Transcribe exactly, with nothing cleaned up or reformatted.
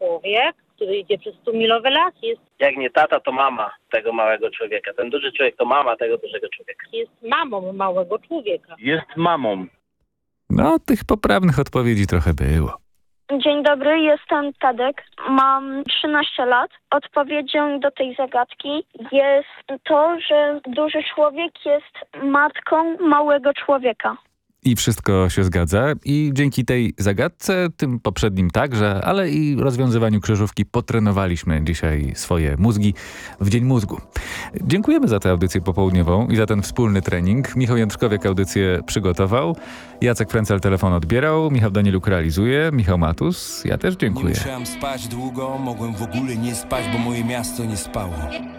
człowiek, który idzie przez stumilowy las. Jest, Jak nie tata, to mama tego małego człowieka. Ten duży człowiek to mama tego dużego człowieka. jest mamą małego człowieka. Jest mamą. No, tych poprawnych odpowiedzi trochę było. Dzień dobry, jestem Tadek, mam trzynaście lat. Odpowiedzią do tej zagadki jest to, że duży człowiek jest matką małego człowieka. I wszystko się zgadza. I dzięki tej zagadce, tym poprzednim także, ale i rozwiązywaniu krzyżówki potrenowaliśmy dzisiaj swoje mózgi w Dzień Mózgu. Dziękujemy za tę audycję popołudniową i za ten wspólny trening. Michał Jędrzkowiak audycję przygotował. Jacek Frencel telefon odbierał. Michał Danieluk realizuje. Michał Matus. Ja też dziękuję. Nie musiałem spać długo, mogłem w ogóle nie spać, bo moje miasto nie spało.